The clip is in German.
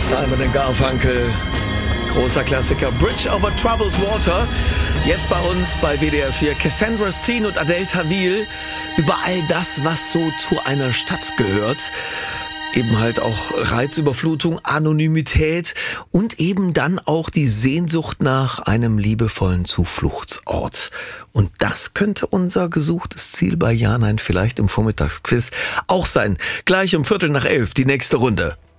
Simon & Garfunkel, großer Klassiker, Bridge over Troubled Water. Jetzt bei uns bei WDR 4 Cassandra Steen und Adel Tawil über all das, was so zu einer Stadt gehört. Eben halt auch Reizüberflutung, Anonymität und eben dann auch die Sehnsucht nach einem liebevollen Zufluchtsort. Und das könnte unser gesuchtes Ziel bei Ja, Nein, vielleicht im Vormittagsquiz auch sein. Gleich um 11:15 die nächste Runde.